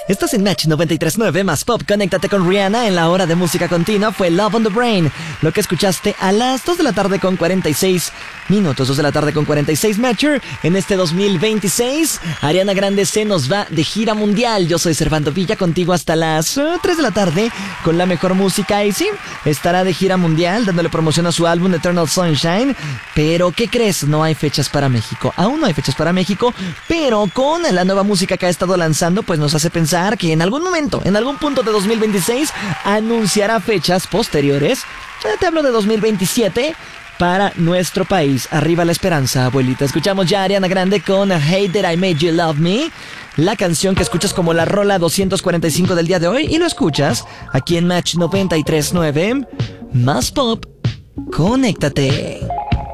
Estás en Match 93.9 más Pop. Conéctate con Rihanna en la hora de música continua. Fue Love on the Brain, lo que escuchaste a las 2 de la tarde con 46 minutos. 2 de la tarde con 46 Matcher. En este 2026, Ariana Grande se nos va de gira mundial. Yo soy Servando Villa, contigo hasta las 3 de la tarde con la mejor música. Y sí, estará de gira mundial dándole promoción a su álbum Eternal Sunshine. Pero, ¿qué crees? No hay fechas para México. Aún no hay fechas para México, pero con la nueva música que ha estado lanzando, pues nos hace pensar que en algún momento, en algún punto de 2026, anunciará fechas posteriores. Ya te hablo de 2027 para nuestro país. Arriba la esperanza, abuelita. Escuchamos ya a Ariana Grande con Hey That I Made You Love Me, la canción que escuchas como la rola 245 del día de hoy, y lo escuchas aquí en Match 93.9 más Pop. Conéctate.